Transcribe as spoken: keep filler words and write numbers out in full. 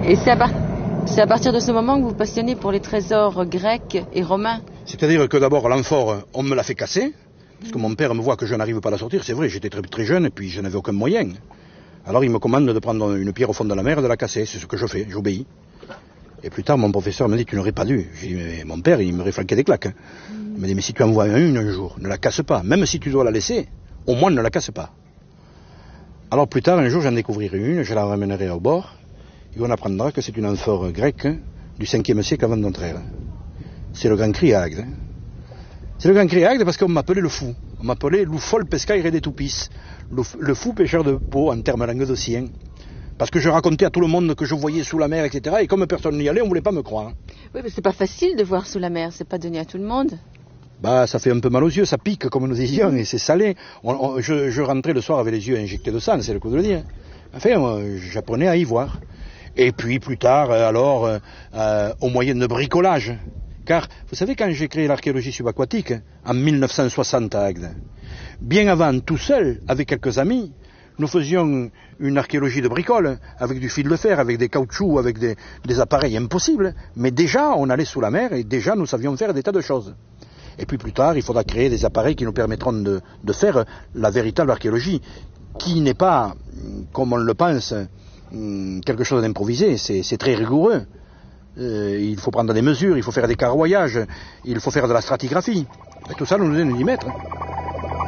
Et c'est à, par... à partir de ce moment que vous vous passionnez pour les trésors grecs et romains? C'est-à-dire que d'abord, l'amphore, on me l'a fait casser, parce que mon père me voit que je n'arrive pas à la sortir. C'est vrai, j'étais très, très jeune et puis je n'avais aucun moyen. Alors il me commande de prendre une pierre au fond de la mer et de la casser. C'est ce que je fais, j'obéis. Et plus tard, mon professeur me dit, tu n'aurais pas dû. J'ai dit, mais mon père, il me réflanquait des claques. Hein. Il me dit, mais si tu en vois une un jour, ne la casse pas. Même si tu dois la laisser, au moins ne la casse pas. Alors plus tard, un jour, j'en découvrirai une, je la ramènerai au bord, et on apprendra que c'est une amphore grecque du cinquième siècle avant notre ère. C'est le grand cri à Agde. C'est le grand cri à Agde parce qu'on m'appelait le fou. On m'appelait l'oufol pescaire des toupis. Le, le fou pêcheur de peau en termes languedociens. Parce que je racontais à tout le monde que je voyais sous la mer, et cetera. Et comme personne n'y allait, on ne voulait pas me croire. Oui, mais c'est pas facile de voir sous la mer, c'est pas donné à tout le monde. Bah, ça fait un peu mal aux yeux, ça pique, comme nous disions, et c'est salé. On, on, je, je rentrais le soir avec les yeux injectés de sang, c'est le coup de le dire. Enfin, euh, j'apprenais à y voir. Et puis, plus tard, euh, alors, euh, euh, au moyen de bricolage. Car, vous savez, quand j'ai créé l'archéologie subaquatique, en mille neuf cent soixante à Agde, bien avant, tout seul, avec quelques amis, nous faisions une archéologie de bricole, avec du fil de fer, avec des caoutchoucs, avec des, des appareils impossibles. Mais déjà, on allait sous la mer et déjà, nous savions faire des tas de choses. Et puis plus tard, il faudra créer des appareils qui nous permettront de, de faire la véritable archéologie, qui n'est pas, comme on le pense, quelque chose d'improvisé. C'est très rigoureux. Euh, il faut prendre des mesures, il faut faire des carroyages, il faut faire de la stratigraphie. Et tout ça, nous nous allons y mettre.